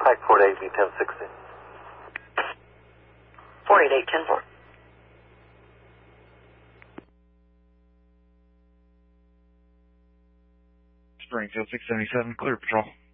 Mike 48, be 1060. 488, 10-4. Springfield 677, clear patrol.